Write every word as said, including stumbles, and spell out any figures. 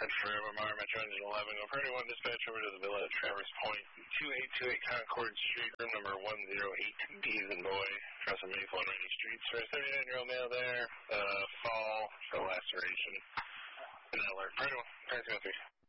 Forever Mar, Metro Engine eleven. Go for anyone dispatch over to the Villa at Traverse Point, two eight two eight Concord Street, room number one zero eight, D as in boy, across the Maple and Rainy Streets. For a seventy-nine-year-old male there, uh, fall for laceration. And alert. For anyone, Transit three.